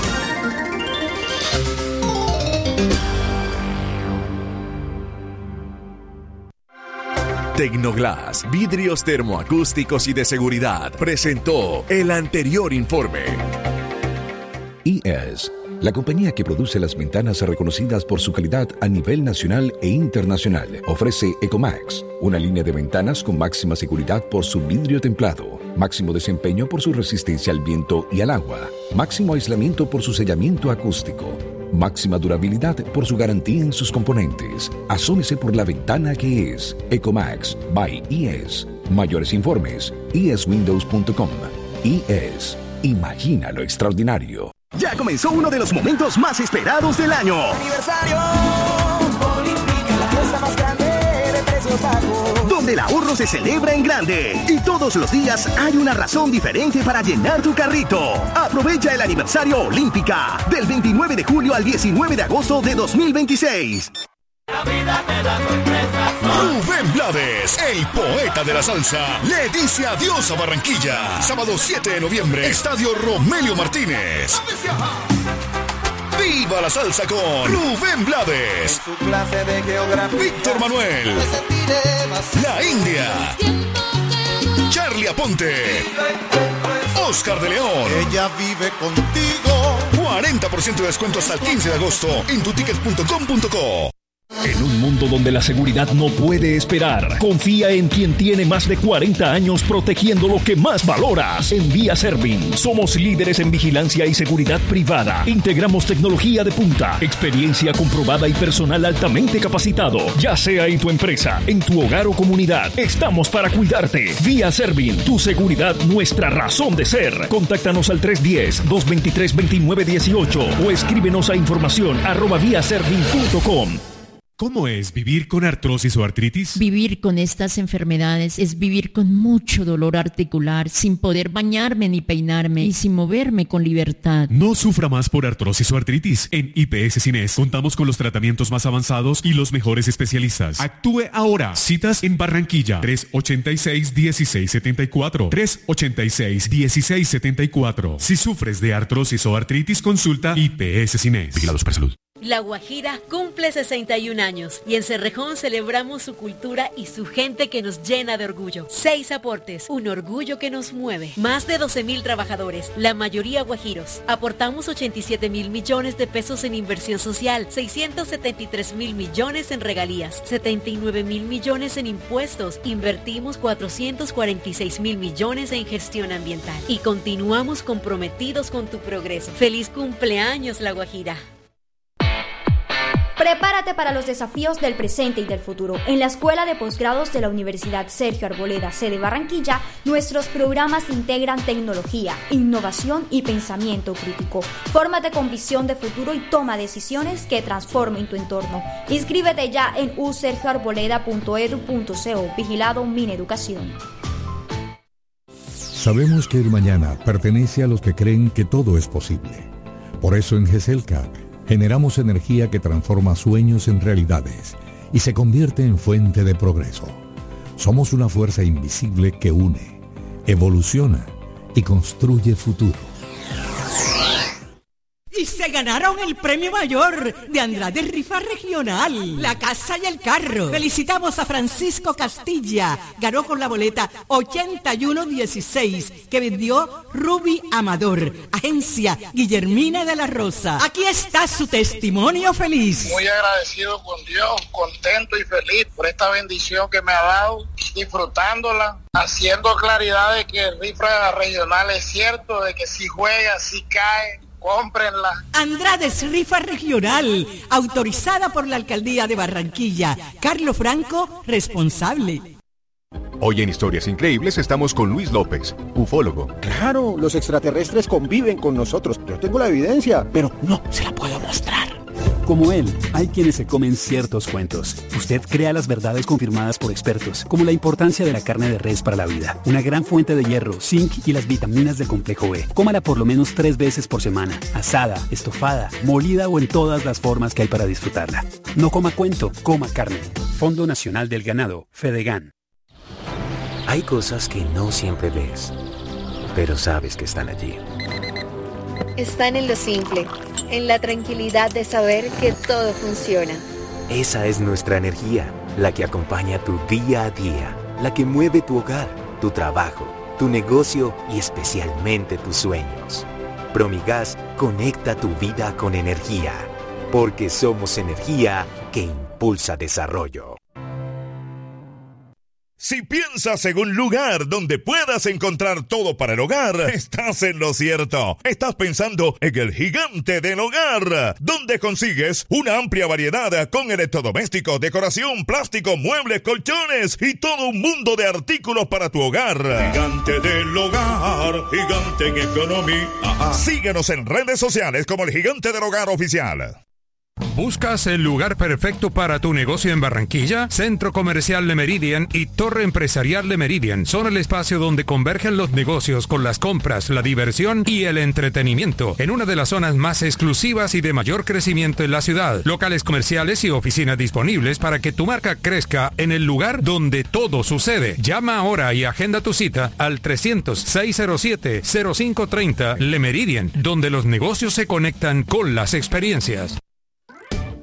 Tecnoglass, vidrios termoacústicos y de seguridad, presentó el anterior informe. I E S, la compañía que produce las ventanas reconocidas por su calidad a nivel nacional e internacional, ofrece Ecomax, una línea de ventanas con máxima seguridad por su vidrio templado, máximo desempeño por su resistencia al viento y al agua, máximo aislamiento por su sellamiento acústico, máxima durabilidad por su garantía en sus componentes. Asómese por la ventana que es Ecomax by I E S. Mayores informes, i e s windows punto com. I E S. Imagina lo extraordinario. Ya comenzó uno de los momentos más esperados del año. Aniversario Olímpica, la fiesta más grande de precios bajos. Donde el ahorro se celebra en grande. Y todos los días hay una razón diferente para llenar tu carrito. Aprovecha el aniversario Olímpica del veintinueve de julio al diecinueve de agosto de dos mil veintiséis. Rubén Blades, el poeta de la salsa, le dice adiós a Barranquilla. Sábado siete de noviembre, Estadio Romelio Martínez. Viva la salsa con Rubén Blades, Su clase de geografía. Víctor Manuel, Me sentiré vacío. La India, Charlie Aponte, Oscar de León. Ella vive contigo. cuarenta por ciento de descuento hasta el quince de agosto en tu ticket punto com punto co. En un mundo donde la seguridad no puede esperar, confía en quien tiene más de cuarenta años protegiendo lo que más valoras. En Vía Servin somos líderes en vigilancia y seguridad privada. Integramos tecnología de punta, experiencia comprobada y personal altamente capacitado. Ya sea en tu empresa, en tu hogar o comunidad, estamos para cuidarte. Vía Servin, tu seguridad, nuestra razón de ser. Contáctanos al tres uno cero, dos dos tres, dos nueve uno ocho o escríbenos a información arroba viaservin punto com. ¿Cómo es vivir con artrosis o artritis? Vivir con estas enfermedades es vivir con mucho dolor articular, sin poder bañarme ni peinarme y sin moverme con libertad. No sufra más por artrosis o artritis. En I P S Cines contamos con los tratamientos más avanzados y los mejores especialistas. Actúe ahora. Citas en Barranquilla. tres ochenta y seis, dieciséis setenta y cuatro. tres ochenta y seis, dieciséis setenta y cuatro. Si sufres de artrosis o artritis, consulta I P S Cines. Vigilado Supersalud. La Guajira cumple sesenta y un años y en Cerrejón celebramos su cultura y su gente que nos llena de orgullo. Seis aportes, un orgullo que nos mueve. Más de doce mil trabajadores, la mayoría guajiros. Aportamos ochenta y siete mil millones de pesos en inversión social, seiscientos setenta y tres mil millones en regalías, setenta y nueve mil millones en impuestos. Invertimos cuatrocientos cuarenta y seis mil millones en gestión ambiental y continuamos comprometidos con tu progreso. ¡Feliz cumpleaños, La Guajira! Prepárate para los desafíos del presente y del futuro. En la Escuela de Posgrados de la Universidad Sergio Arboleda, sede Barranquilla, nuestros programas integran tecnología, innovación y pensamiento crítico. Fórmate con visión de futuro y toma decisiones que transformen tu entorno. Inscríbete ya en u sergio arboleda punto edu punto co. Vigilado Mineducación. Sabemos que el mañana pertenece a los que creen que todo es posible. Por eso en GESELCA generamos energía que transforma sueños en realidades y se convierte en fuente de progreso. Somos una fuerza invisible que une, evoluciona y construye futuro. Y se ganaron el premio mayor de Andrade Rifa Regional, la casa y el carro. Felicitamos a Francisco Castilla, ganó con la boleta ochenta y uno dieciséis que vendió Ruby Amador, agencia Guillermina de la Rosa. Aquí está su testimonio feliz. Muy agradecido con Dios, contento y feliz por esta bendición que me ha dado, disfrutándola, haciendo claridad de que el Rifa Regional es cierto, de que si juega, si cae, cómprenla. Andrades Rifa Regional, autorizada por la Alcaldía de Barranquilla. Carlos Franco, responsable. Hoy en Historias Increíbles estamos con Luis López, ufólogo. Claro, los extraterrestres conviven con nosotros. Yo tengo la evidencia, pero no se la puedo mostrar. Como él, hay quienes se comen ciertos cuentos. Usted crea las verdades confirmadas por expertos, como la importancia de la carne de res para la vida, una gran fuente de hierro, zinc y las vitaminas del complejo B. Cómala por lo menos tres veces por semana, asada, estofada, molida o en todas las formas que hay para disfrutarla. No coma cuento, coma carne. Fondo Nacional del Ganado, Fedegan. Hay cosas que no siempre ves, pero sabes que están allí. Están en lo simple, en la tranquilidad de saber que todo funciona. Esa es nuestra energía, la que acompaña tu día a día, la que mueve tu hogar, tu trabajo, tu negocio y especialmente tus sueños. Promigas conecta tu vida con energía, porque somos energía que impulsa desarrollo. Si piensas en un lugar donde puedas encontrar todo para el hogar, estás en lo cierto. Estás pensando en el Gigante del Hogar, donde consigues una amplia variedad con electrodomésticos, decoración, plástico, muebles, colchones y todo un mundo de artículos para tu hogar. Gigante del Hogar, gigante en economía. Síguenos en redes sociales como el Gigante del Hogar Oficial. ¿Buscas el lugar perfecto para tu negocio en Barranquilla? Centro Comercial Le Meridian y Torre Empresarial Le Meridian son el espacio donde convergen los negocios con las compras, la diversión y el entretenimiento en una de las zonas más exclusivas y de mayor crecimiento en la ciudad. Locales comerciales y oficinas disponibles para que tu marca crezca en el lugar donde todo sucede. Llama ahora y agenda tu cita al trescientos, seiscientos siete, cero cinco treinta Le Meridian, donde los negocios se conectan con las experiencias.